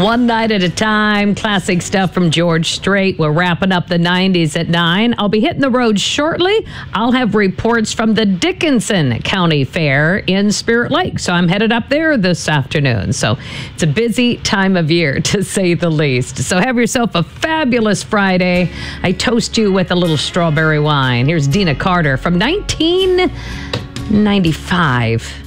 One night at a time. Classic stuff from George Strait. We're wrapping up the 90s at 9. I'll be hitting the road shortly. I'll have reports from the Dickinson County Fair in Spirit Lake. So I'm headed up there this afternoon. So it's a busy time of year, to say the least. So have yourself a fabulous Friday. I toast you with a little strawberry wine. Here's Dina Carter from 1995.